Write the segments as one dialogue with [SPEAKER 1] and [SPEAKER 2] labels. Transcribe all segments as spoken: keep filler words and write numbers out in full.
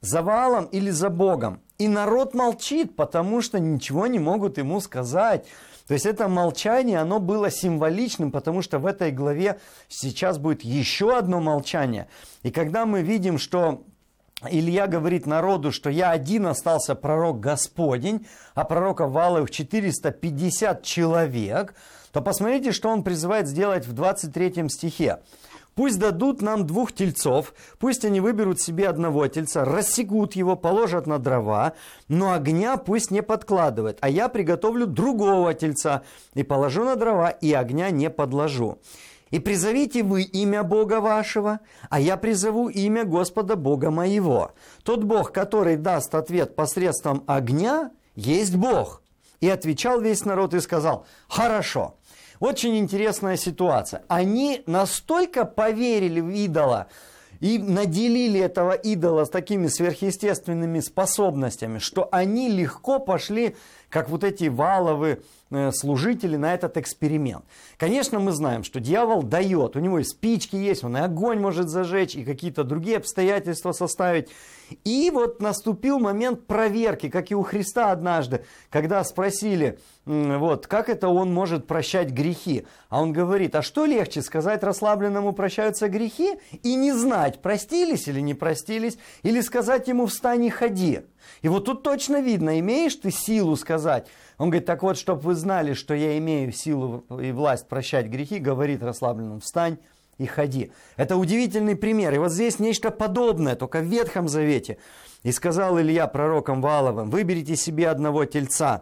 [SPEAKER 1] за Ваалом или за Богом. И народ молчит, потому что ничего не могут ему сказать. То есть это молчание, оно было символичным, потому что в этой главе сейчас будет еще одно молчание. И когда мы видим, что Илья говорит народу, что я один остался пророк Господень, а пророков Вааловых четыреста пятьдесят человек, то посмотрите, что он призывает сделать в двадцать третьем стихе. «Пусть дадут нам двух тельцов, пусть они выберут себе одного тельца, рассекут его, положат на дрова, но огня пусть не подкладывают, а я приготовлю другого тельца и положу на дрова, и огня не подложу. И призовите вы имя Бога вашего, а я призову имя Господа Бога моего. Тот Бог, который даст ответ посредством огня, есть Бог». И отвечал весь народ и сказал: «Хорошо». Очень интересная ситуация. Они настолько поверили в идола и наделили этого идола с такими сверхъестественными способностями, что они легко пошли, как вот эти Вааловы служители, на этот эксперимент. Конечно, мы знаем, что дьявол дает, у него и спички есть, он и огонь может зажечь, и какие-то другие обстоятельства составить. И вот наступил момент проверки, как и у Христа однажды, когда спросили, вот, как это он может прощать грехи. А он говорит: а что легче, сказать расслабленному прощаются грехи и не знать, простились или не простились, или сказать ему встань и ходи. И вот тут точно видно, имеешь ты силу сказать. Он говорит: так вот, чтобы вы знали, что я имею силу и власть прощать грехи, говорит расслабленному: встань и ходи. Это удивительный пример. И вот здесь нечто подобное, только в Ветхом Завете. И сказал Илья пророкам Вааловым: выберите себе одного тельца,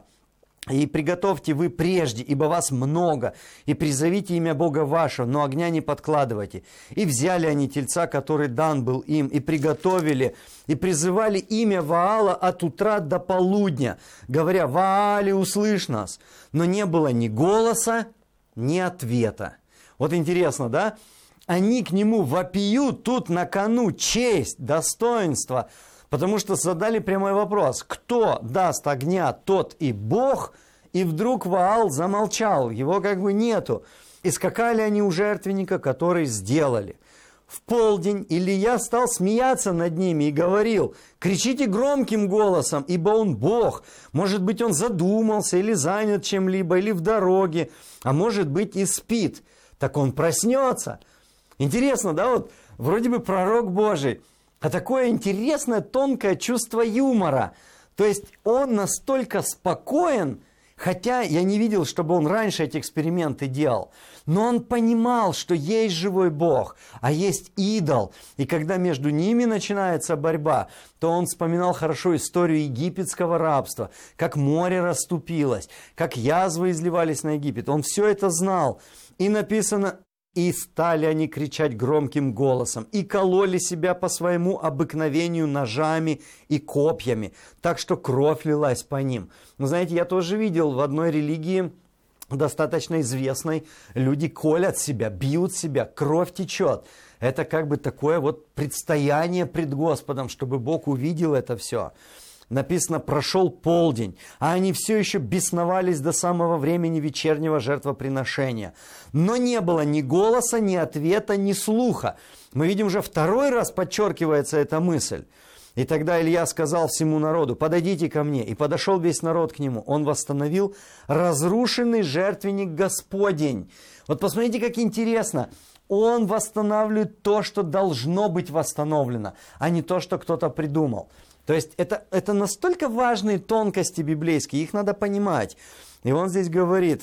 [SPEAKER 1] и приготовьте вы прежде, ибо вас много, и призовите имя Бога вашего, но огня не подкладывайте. И взяли они тельца, который дан был им, и приготовили, и призывали имя Ваала от утра до полудня, говоря: Ваале, услышь нас. Но не было ни голоса, ни ответа. Вот интересно, да? Они к нему вопиют, тут на кону честь, достоинство. Потому что задали прямой вопрос: кто даст огня, тот и Бог. И вдруг Ваал замолчал, его как бы нету. И скакали они у жертвенника, который сделали. В полдень Илья стал смеяться над ними и говорил: кричите громким голосом, ибо он Бог. Может быть, он задумался или занят чем-либо, или в дороге, а может быть и спит. Так он проснется. Интересно, да, вот вроде бы пророк Божий, а такое интересное, тонкое чувство юмора. То есть он настолько спокоен, хотя я не видел, чтобы он раньше эти эксперименты делал. Но он понимал, что есть живой Бог, а есть идол. И когда между ними начинается борьба, то он вспоминал хорошо историю египетского рабства, как море расступилось, как язвы изливались на Египет. Он все это знал. И написано: и стали они кричать громким голосом, и кололи себя по своему обыкновению ножами и копьями, так что кровь лилась по ним. Но знаете, я тоже видел в одной религии, достаточно известной, люди колят себя, бьют себя, кровь течет. Это как бы такое вот предстояние пред Господом, чтобы Бог увидел это все. Написано: прошел полдень, а они все еще бесновались до самого времени вечернего жертвоприношения. Но не было ни голоса, ни ответа, ни слуха. Мы видим, уже второй раз подчеркивается эта мысль. И тогда Илья сказал всему народу: подойдите ко мне. И подошел весь народ к нему. Он восстановил разрушенный жертвенник Господень. Вот посмотрите, как интересно. Он восстанавливает то, что должно быть восстановлено, а не то, что кто-то придумал. То есть это, это настолько важные тонкости библейские, их надо понимать. И он здесь говорит: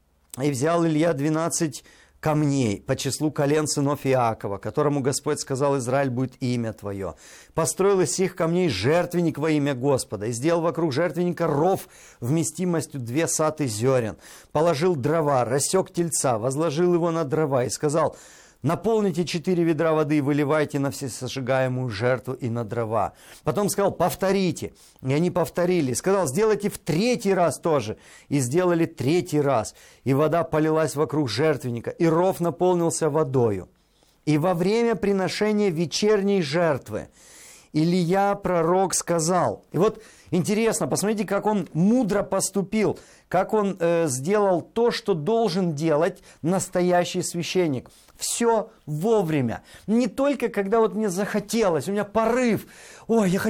[SPEAKER 1] и взял Илья двенадцать камней по числу колен сынов Иакова, которому Господь сказал: Израиль будет имя твое. Построил из сих камней жертвенник во имя Господа, и сделал вокруг жертвенника ров вместимостью две саты зерен. Положил дрова, рассек тельца, возложил его на дрова и сказал: наполните четыре ведра воды и выливайте на всесожигаемую жертву и на дрова. Потом сказал: повторите. И они повторили. Сказал: сделайте в третий раз тоже. И сделали третий раз. И вода полилась вокруг жертвенника, и ров наполнился водою. И во время приношения вечерней жертвы Илья пророк сказал. И вот интересно, посмотрите, как он мудро поступил, как он э, сделал то, что должен делать настоящий священник. Все вовремя. Не только когда вот мне захотелось, у меня порыв. Ой, я хочу